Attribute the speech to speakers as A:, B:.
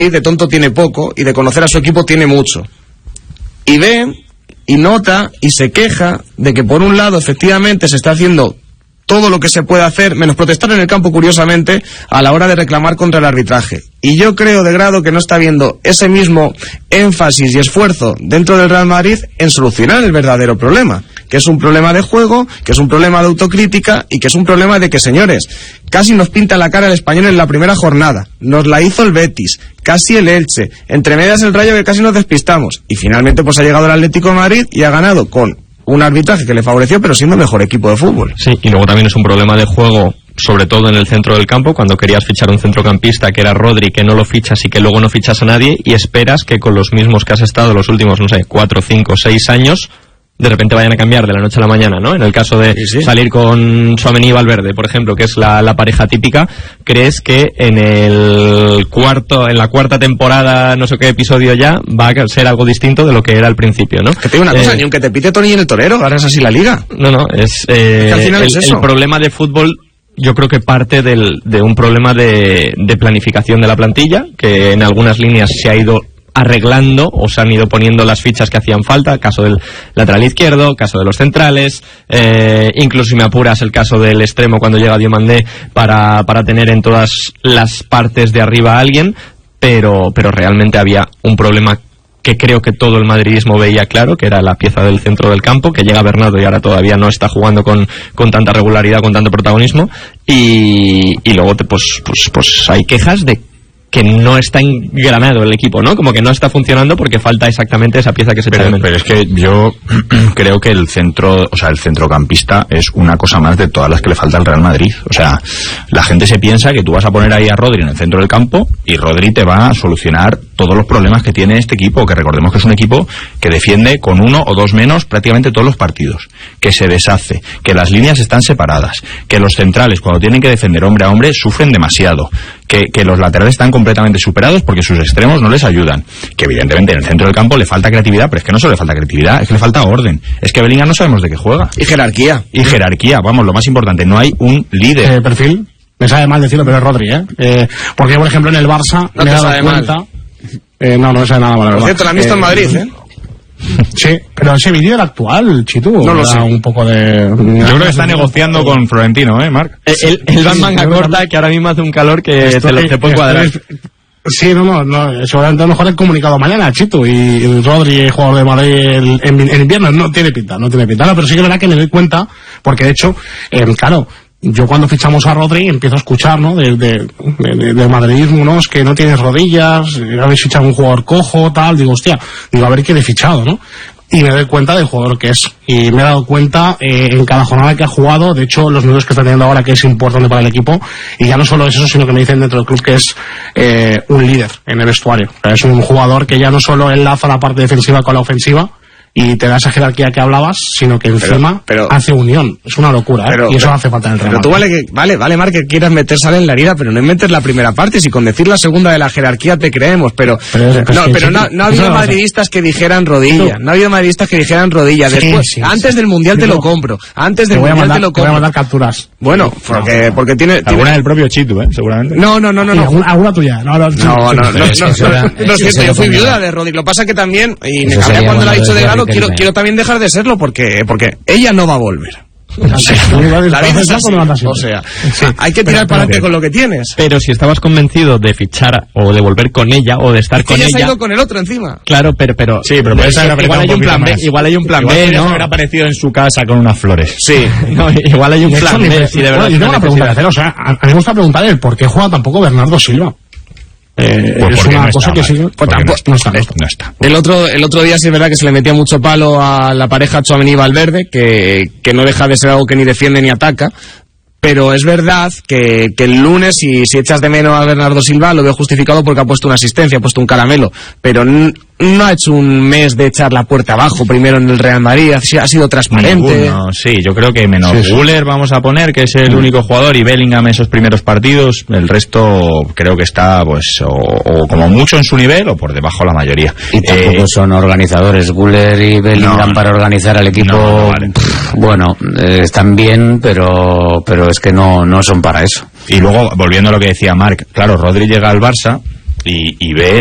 A: de tonto tiene poco y de conocer a su equipo tiene mucho. Y ve y nota y se queja de que por un lado efectivamente se está haciendo todo lo que se puede hacer, menos protestar en el campo, curiosamente, a la hora de reclamar contra el arbitraje. Y yo creo de grado que no está viendo ese mismo énfasis y esfuerzo dentro del Real Madrid en solucionar el verdadero problema, que es un problema de juego, que es un problema de autocrítica y que es un problema de que, señores, casi nos pinta la cara el Español en la primera jornada, nos la hizo el Betis, casi el Elche, entre medias el Rayo, que casi nos despistamos, y finalmente pues ha llegado el Atlético de Madrid y ha ganado con un arbitraje que le favoreció, pero siendo mejor equipo de fútbol.
B: Sí, y luego también es un problema de juego, sobre todo en el centro del campo, cuando querías fichar un centrocampista que era Rodri, que no lo fichas y que luego no fichas a nadie, y esperas que con los mismos que has estado los últimos, 4, 5, 6 años, de repente vayan a cambiar de la noche a la mañana, ¿no? En el caso de salir con Tchouaméni y Valverde, por ejemplo, que es la pareja típica, ¿crees que en la cuarta temporada, no sé qué episodio ya, va a ser algo distinto de lo que era al principio, ¿no?
A: Que te digo una cosa, ni aunque te pite Toni en el torero, ahora es así la liga.
B: No, es que al final es eso. El problema de fútbol, yo creo que parte de un problema de planificación de la plantilla, que en algunas líneas se ha ido arreglando o se han ido poniendo las fichas que hacían falta, caso del lateral izquierdo, caso de los centrales, incluso si me apuras el caso del extremo cuando llega Diomandé para tener en todas las partes de arriba a alguien, pero realmente había un problema que creo que todo el madridismo veía claro, que era la pieza del centro del campo, que llega Bernardo y ahora todavía no está jugando con tanta regularidad, con tanto protagonismo, y luego pues hay quejas de que no está engranado el equipo, ¿no? Como que no está funcionando porque falta exactamente esa pieza que se echa de menos.
C: Pero es que yo creo que el centrocampista es una cosa más de todas las que le falta al Real Madrid. O sea, la gente se piensa que tú vas a poner ahí a Rodri en el centro del campo y Rodri te va a solucionar todos los problemas que tiene este equipo, que recordemos que es un equipo que defiende con 1 o 2 menos prácticamente todos los partidos, que se deshace, que las líneas están separadas, que los centrales cuando tienen que defender hombre a hombre sufren demasiado, que los laterales están completamente superados porque sus extremos no les ayudan, que evidentemente en el centro del campo le falta creatividad, pero es que no solo le falta creatividad, es que le falta orden, es que Bellingham no sabemos de qué juega.
A: Y jerarquía,
C: vamos, lo más importante, no hay un líder.
D: Perfil, me sabe mal decirlo, pero es Rodri, porque por ejemplo en el Barça
A: no me he dado cuenta.
D: No me sabe nada mal, la verdad.
A: Por cierto, la han visto en Madrid,
D: Sí, pero ese vídeo era actual, Chitu.
A: No lo sé.
D: Un poco de...
C: Yo creo que está negociando con Florentino, Marc.
B: El va en manga corta, que ahora mismo hace un calor que te puede cuadrar.
D: Sí, no, seguramente a lo mejor el comunicado mañana, Chitu, y Rodri, jugador de Madrid en invierno, no tiene pinta, no, pero sí que es verdad que me doy cuenta, porque de hecho, claro, yo cuando fichamos a Rodri empiezo a escuchar, ¿no? De madridismo, ¿no? Es que no tienes rodillas, habéis fichado un jugador cojo, tal, digo, a ver quién he fichado, ¿no? Y me doy cuenta del jugador que es. Y me he dado cuenta en cada jornada que ha jugado, de hecho, los minutos que está teniendo ahora, que es importante para el equipo. Y ya no solo es eso, sino que me dicen dentro del club que es un líder en el vestuario. O sea, es un jugador que ya no solo enlaza la parte defensiva con la ofensiva y te da esa jerarquía que hablabas, sino que encima hace unión. Es una locura, y eso hace falta en el Real Madrid.
A: Pero tú vale, Marc, que quieras meter sal en la herida, pero no inventes la primera parte. Si con decir la segunda de la jerarquía te creemos, pero no ha habido madridistas que dijeran rodilla. No ha habido madridistas que dijeran rodilla. Después, antes del Mundial te lo compro. Antes del Mundial te lo compro.
D: Te voy a mandar capturas.
A: Bueno, porque tiene...
C: Alguna del propio Chitu, seguramente.
A: No.
D: Alguna tuya. No, es
A: cierto, yo fui viuda de Rodri. Lo pasa que también, y me cabrea cuando lo ha dicho de Galo, quiero también dejar de serlo porque ella no va a volver. La vida es así. O sea, hay que tirar para adelante con lo que tienes.
B: Pero si estabas convencido de fichar o de volver con ella o de estar con ella,
A: se ha ido con el otro encima.
B: Claro, pero
C: sí, pero puedes haber
B: igual hay un plan B, igual hay un plan B, ¿no?
C: Haber aparecido en su casa con unas flores.
A: Sí,
B: igual hay un plan B. Si de verdad
D: yo tengo una pregunta que hacer, o sea, a mí me gusta preguntar el por qué juega tampoco Bernardo Silva. Es una cosa que sigue.
A: No está. El otro día sí es verdad que se le metía mucho palo a la pareja Tchouaméni y Valverde, que no deja de ser algo que ni defiende ni ataca. Pero es verdad que el lunes, si echas de menos a Bernardo Silva, lo veo justificado porque ha puesto una asistencia, ha puesto un caramelo. Pero no ha hecho un mes de echar la puerta abajo primero en el Real Madrid, ha sido transparente.
C: Sí, yo creo que menos Güler vamos a poner, que es el único jugador, y Bellingham esos primeros partidos, el resto creo que está pues o como mucho en su nivel o por debajo la mayoría.
E: Y tampoco son organizadores Güler y Bellingham para organizar al equipo.
C: No vale.
E: Bueno, están bien, pero es que no son para eso.
C: Y luego, volviendo a lo que decía Marc, claro, Rodri llega al Barça y ve